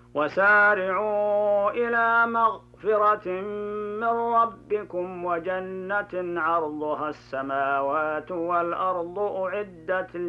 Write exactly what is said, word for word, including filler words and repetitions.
وسارعوا إلى مغفرة من ربكم وجنة عرضها السماوات والأرض أعدت